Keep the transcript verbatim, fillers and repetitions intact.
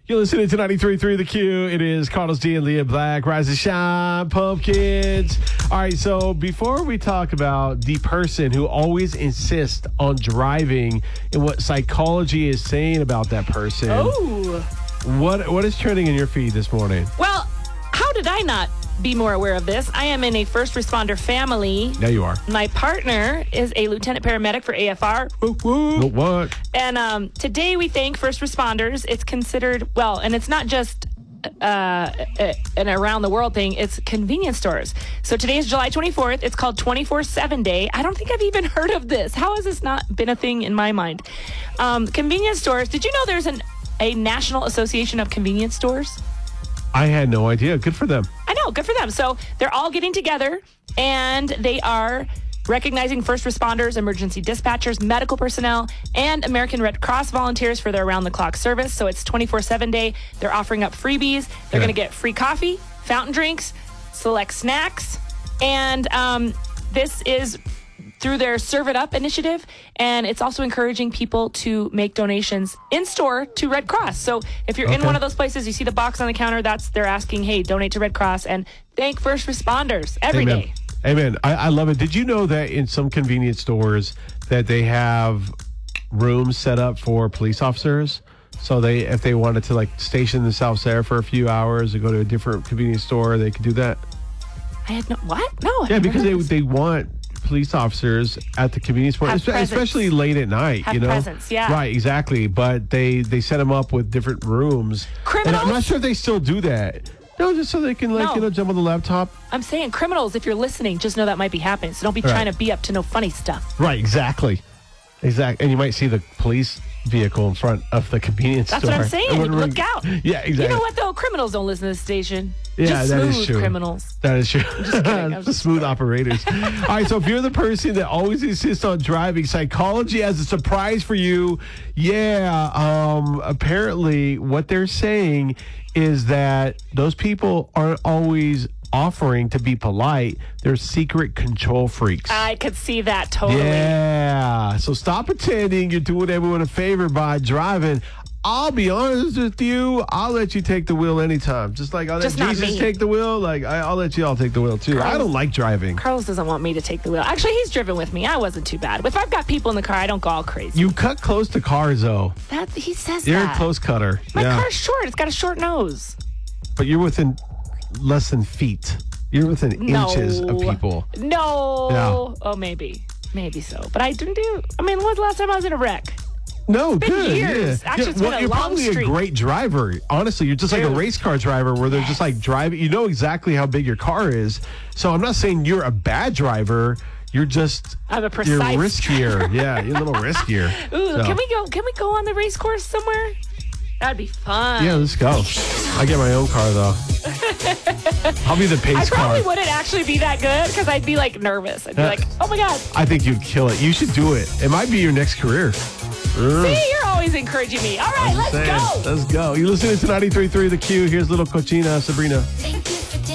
You're listening to ninety-three point three The Q. It is Carlos D and Leah Black. Rise and shine, pumpkins. All right, so before we talk about the person who always insists on driving and what psychology is saying about that person, Oh. what what is trending in your feed this morning? Well, how did I not be more aware of this? I am in a first responder family. Yeah, you are. My partner is a lieutenant paramedic for A F R. Woo, woo. What? And um, today we thank first responders. It's considered, well, and it's not just uh, a, an around the world thing. It's convenience stores. So today is July twenty-fourth. It's called twenty-four seven Day. I don't think I've even heard of this. How has this not been a thing in my mind? Um, convenience stores. Did you know there's an a National Association of Convenience Stores? I had no idea. Good for them. I know, good for them. So they're all getting together and they are recognizing first responders, emergency dispatchers, medical personnel, and American Red Cross volunteers for their around-the-clock service. So it's twenty-four seven Day. They're offering up freebies. They're Yeah. going to get free coffee, fountain drinks, select snacks, and um, this is through their Serve It Up initiative, and it's also encouraging people to make donations in store to Red Cross. So if you're in Okay. one of those places, you see the box on the counter, that's they're asking, hey, donate to Red Cross and thank first responders every Amen. day. Amen. I, I love it. Did you know that in some convenience stores that they have rooms set up for police officers? So they, if they wanted to like station themselves there for a few hours or go to a different convenience store, they could do that. I had no, what? No. Yeah, because they they want police officers at the convenience store, Have espe- presence. especially late at night. Have you know, presence, yeah. right, exactly. But they they set them up with different rooms. And Criminals? I'm not sure if they still do that. No, just so they can like No. you know jump on the laptop. I'm saying criminals, if you're listening, just know that might be happening. So don't be Right. trying to be up to no funny stuff. Right, exactly. Exactly. And you might see the police vehicle in front of the convenience That's store. what I'm saying. It would Look ring- out. Yeah, exactly. You know what, though? Criminals don't listen to this station. Yeah, just that smooth is true. criminals. That is true. just kidding. I was The just smooth operators. All right, so if you're the person that always insists on driving, psychology has a surprise for you. Yeah, um, apparently what they're saying is that those people aren't always offering to be polite. They're secret control freaks. I could see that totally. Yeah. So stop pretending you're doing everyone a favor by driving. I'll be honest with you. I'll let you take the wheel anytime. Just like I'll let Just not Jesus me. take the wheel. Like I, I'll let you all take the wheel too. I Carlos- don't like driving. Carlos doesn't want me to take the wheel. Actually, he's driven with me. I wasn't too bad. If I've got people in the car, I don't go all crazy. You cut close to cars though. That he says You're that. a close cutter. My yeah. car's short. It's got a short nose. But you're within less than feet. You're within No. inches of people. No. Yeah. Oh, maybe. Maybe so. But I didn't do. I mean, when was the last time I was in a wreck? No, been good. years. Yeah. Actually, Yeah, it's been a you're long probably streak. a great driver. Honestly, you're just like a Dude. race car driver where they're just like driving. You know exactly how big your car is. So I'm not saying you're a bad driver. You're just I'm a you're precise riskier. Yeah, you're a little riskier. Ooh, So, can we go? Can we go on the race course somewhere? That'd be fun. Yeah, let's go. I get my own car though. I'll be the I pace probably car. wouldn't actually be that good because I'd be like nervous. I'd be Uh, like, oh my God. I think you'd kill it. You should do it. It might be your next career. See, you're always encouraging me. All right, let's Saying, go. Let's go. You listening to ninety-three point three The Q. Here's little Cochina Sabrina.